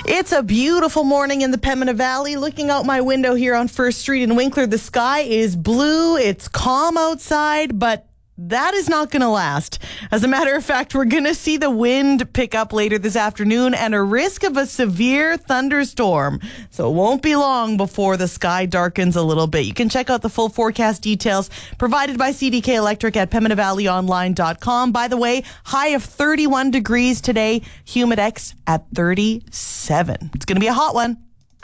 It's a beautiful morning in the Pembina Valley. Looking out my window here on First Street in Winkler, the sky is blue. It's calm outside, but that is not going to last. As a matter of fact, we're going to see the wind pick up later this afternoon and a risk of a severe thunderstorm. So it won't be long before the sky darkens a little bit. You can check out the full forecast details provided by CDK Electric at PembinaValleyOnline.com. By the way, high of 31 degrees today, Humidex at 37. It's going to be a hot one.